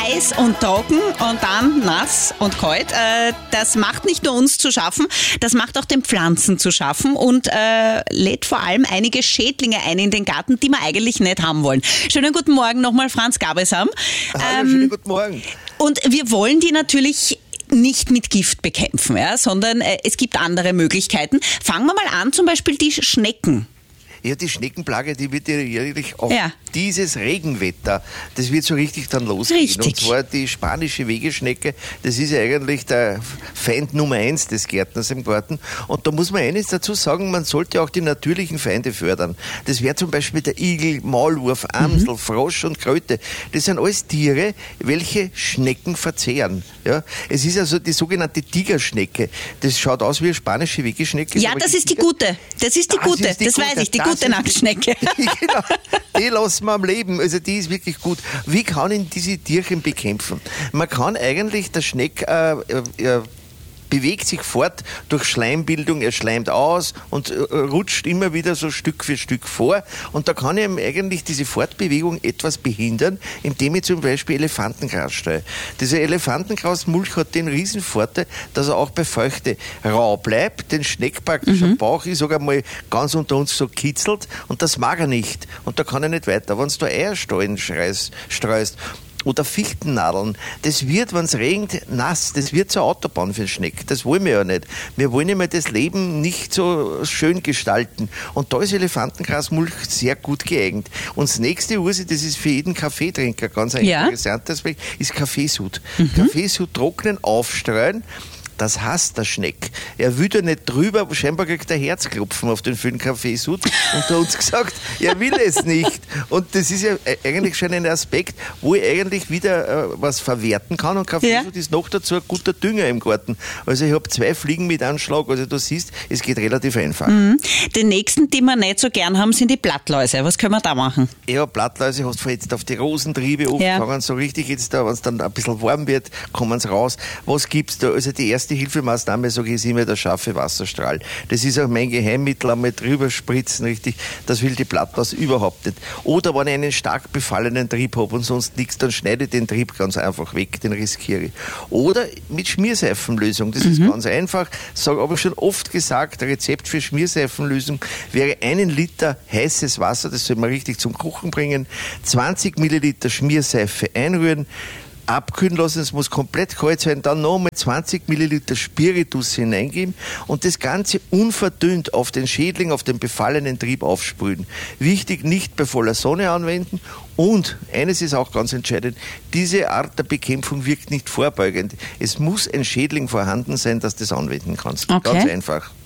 heiß und trocken und dann nass und kalt. Das macht nicht nur uns zu schaffen, das macht auch den Pflanzen zu schaffen und lädt vor allem einige Schädlinge ein in den Garten, die wir eigentlich nicht haben wollen. Schönen guten Morgen nochmal, Franz Gabelsam. Hallo, schönen guten Morgen. Und wir wollen die natürlich nicht mit Gift bekämpfen, ja, sondern es gibt andere Möglichkeiten. Fangen wir mal an, zum Beispiel die Schnecken. Ja, die Schneckenplage, die wird ja jährlich auf dieses Regenwetter, das wird so richtig dann losgehen. Richtig. Und zwar die spanische Wegeschnecke, das ist ja eigentlich der Feind Nummer 1 des Gärtners im Garten. Und da muss man eines dazu sagen, man sollte auch die natürlichen Feinde fördern. Das wäre zum Beispiel der Igel, Maulwurf, Amsel, Frosch und Kröte. Das sind alles Tiere, welche Schnecken verzehren. Ja? Es ist also die sogenannte Tigerschnecke. Das schaut aus wie eine spanische Wegeschnecke. Ja, das ist die gute. Das ist die gute. Das weiß ich, die gute Nacktschnecke. Genau, die lassen wir am Leben. Also die ist wirklich gut. Wie kann ich diese Tierchen bekämpfen? Man kann eigentlich der Schneck bewegt sich fort durch Schleimbildung, er schleimt aus und rutscht immer wieder so Stück für Stück vor. Und da kann ich eigentlich diese Fortbewegung etwas behindern, indem ich zum Beispiel Elefantengras streue. Dieser Elefantengrasmulch hat den Riesenvorteil, dass er auch bei Feuchte rau bleibt, den Schneck praktisch am Bauch ist, sogar mal ganz unter uns so kitzelt und das mag er nicht. Und da kann er nicht weiter. Wenn du Eierstollen streust, oder Fichtennadeln, das wird, wenn es regnet, nass. Das wird zur Autobahn für den Schneck. Das wollen wir ja nicht. Wir wollen immer das Leben nicht so schön gestalten. Und da ist Elefantengrasmulch sehr gut geeignet. Und das nächste, Ursi, das ist für jeden Kaffeetrinker ganz ein interessanter Aspekt, ist Kaffeesud. Kaffeesud trocknen, aufstreuen. Das hasst der Schneck. Er will ja nicht drüber, aber scheinbar kriegt er Herzklopfen auf den vielen Kaffeesud und hat uns gesagt, er will es nicht. Und das ist ja eigentlich schon ein Aspekt, wo ich eigentlich wieder was verwerten kann. Und Kaffeesud ist noch dazu ein guter Dünger im Garten. Also ich habe 2 Fliegen mit Anschlag. Also du siehst, es geht relativ einfach. Den nächsten, die wir nicht so gern haben, sind die Blattläuse. Was können wir da machen? Ja, Blattläuse hast du jetzt auf die Rosentriebe aufgefangen, so richtig jetzt da, wenn es dann ein bisschen warm wird, kommen sie raus. Was gibt's da? Also die erste Hilfemaßnahme, sage ich, ist immer der scharfe Wasserstrahl. Das ist auch mein Geheimmittel, einmal drüber spritzen, richtig. Das will die Blattlaus überhaupt nicht. Oder wenn ich einen stark befallenen Trieb habe und sonst nichts, dann schneide ich den Trieb ganz einfach weg, den riskiere ich. Oder mit Schmierseifenlösung. Das ist ganz einfach. Sage aber schon oft gesagt, Rezept für Schmierseifenlösung wäre 1 Liter heißes Wasser, das soll man richtig zum Kochen bringen, 20 Milliliter Schmierseife einrühren, abkühlen lassen, es muss komplett kalt sein, dann nochmal 20 Milliliter Spiritus hineingeben und das Ganze unverdünnt auf den Schädling, auf den befallenen Trieb aufsprühen. Wichtig, nicht bei voller Sonne anwenden und, eines ist auch ganz entscheidend, diese Art der Bekämpfung wirkt nicht vorbeugend. Es muss ein Schädling vorhanden sein, dass du das anwenden kannst. Okay. Ganz einfach.